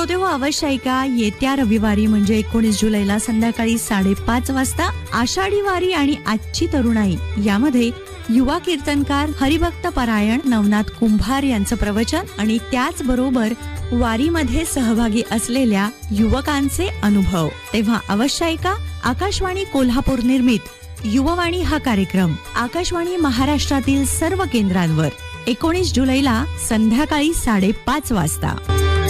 श्रोते हो, अवश्य ऐका. येत्या रविवारी म्हणजे 19 जुलैला संध्याकाळी 5:30 वाजता आषाढी वारी आणि आजची तरुणाई यामध्ये युवा कीर्तनकार हरिभक्त परायण नवनाथ कुंभार यांचं प्रवचन आणि त्याचबरोबर वारीमध्ये सहभागी असलेल्या युवकांचे अनुभव. तेव्हा अवश्य ऐका. आकाशवाणी कोल्हापूर निर्मित युववाणी हा कार्यक्रम आकाशवाणी महाराष्ट्रातील सर्व केंद्रांवर 19 जुलैला संध्याकाळी 5:30 वाजता.